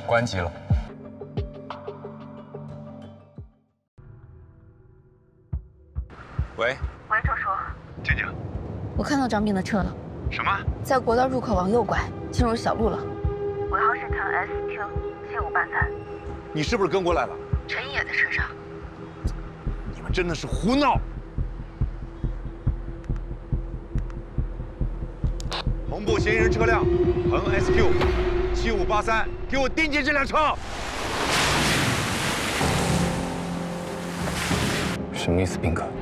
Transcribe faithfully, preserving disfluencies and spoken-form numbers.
关机了。喂， 喂，周叔， 静静， 我看到张斌的车了。 什么？ 在国道入口往右拐，进入小路了。尾号是 T S Q 七五八三。 你是不是跟过来了？ 陈毅也在车上。 你们真的是胡闹！同步嫌疑人车辆横 S Q 七五八三，给我盯紧这辆车！ 什么意思，斌哥？